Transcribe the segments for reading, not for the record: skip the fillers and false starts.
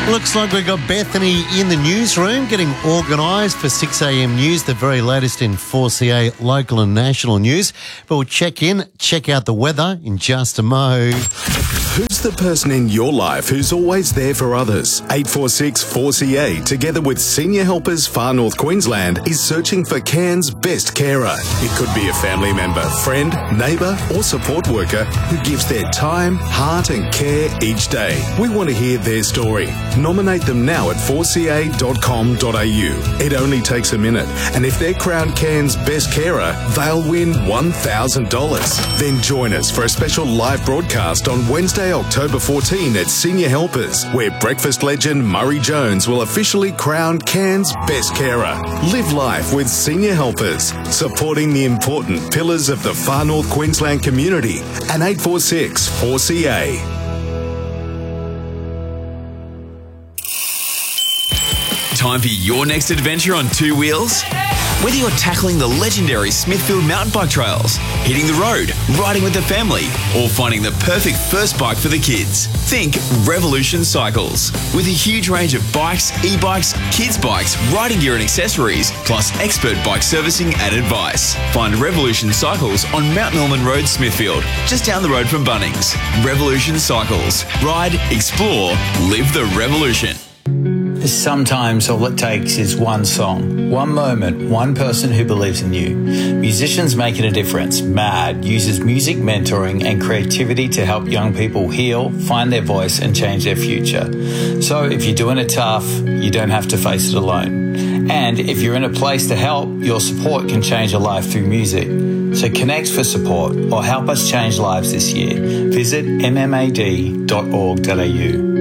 Looks like we've got Bethany in the newsroom getting organised for 6 a.m. news, the very latest in 4CA local and national news. But we'll check out the weather in just a mo. Who's the person in your life who's always there for others? 846 4CA, together with Senior Helpers Far North Queensland, is searching for Cairns' best carer. It could be a family member, friend, neighbour or support worker who gives their time, heart and care each day. We want to hear their story. Nominate them now at 4ca.com.au. It only takes a minute, and if they're crowned Cairns' best carer, they'll win $1,000. Then join us for a special live broadcast on Wednesday, October 14 at Senior Helpers, where breakfast legend Murray Jones will officially crown Cairns' best carer. Live life with Senior Helpers, supporting the important pillars of the Far North Queensland community. And 846 4CA. Time for your next adventure on two wheels? Whether you're tackling the legendary Smithfield mountain bike trails, hitting the road, riding with the family, or finding the perfect first bike for the kids, think Revolution Cycles. With a huge range of bikes, e-bikes, kids' bikes, riding gear and accessories, plus expert bike servicing and advice. Find Revolution Cycles on Mount Milman Road, Smithfield, just down the road from Bunnings. Revolution Cycles. Ride, explore, live the revolution. Sometimes all it takes is one song, one moment, one person who believes in you. Musicians Making a Difference, MAD, uses music mentoring and creativity to help young people heal, find their voice and change their future. So if you're doing it tough, you don't have to face it alone. And if you're in a place to help, your support can change a life through music. So connect for support or help us change lives this year. Visit mmad.org.au.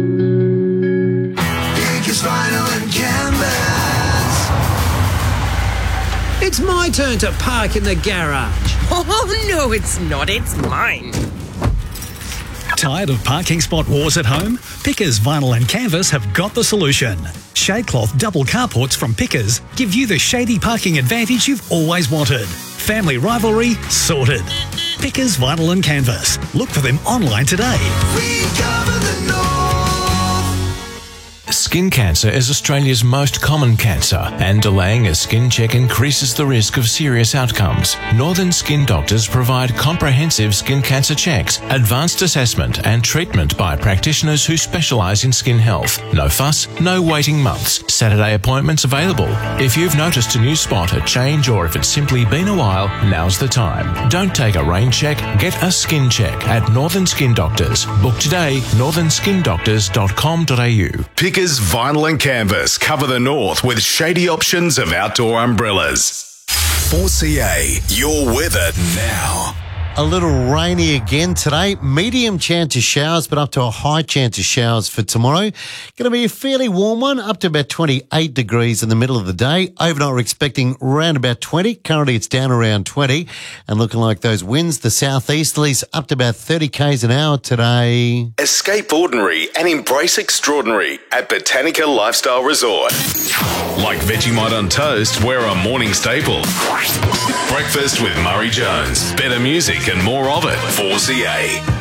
It's my turn to park in the garage. Oh, no, it's not. It's mine. Tired of parking spot wars at home? Pickers Vinyl and Canvas have got the solution. Shadecloth double carports from Pickers give you the shady parking advantage you've always wanted. Family rivalry sorted. Pickers Vinyl and Canvas. Look for them online today. We cover the north. Skin cancer is Australia's most common cancer, and delaying a skin check increases the risk of serious outcomes. Northern Skin Doctors provide comprehensive skin cancer checks, advanced assessment and treatment by practitioners who specialise in skin health. No fuss, no waiting months. Saturday appointments available. If you've noticed a new spot, a change, or if it's simply been a while, now's the time. Don't take a rain check, get a skin check at Northern Skin Doctors. Book today, northernskindoctors.com.au. Pickers Vinyl and Canvas cover the north with shady options of outdoor umbrellas. 4CA, your weather now. A little rainy again today. Medium chance of showers, but up to a high chance of showers for tomorrow. Going to be a fairly warm one, up to about 28 degrees in the middle of the day. Overnight, we're expecting around about 20. Currently, it's down around 20. And looking like those winds, the southeasterlies, up to about 30 k's an hour today. Escape ordinary and embrace extraordinary at Botanica Lifestyle Resort. Like Vegemite on toast, we're a morning staple. Breakfast with Murray Jones. Better music and more of it. 4CA.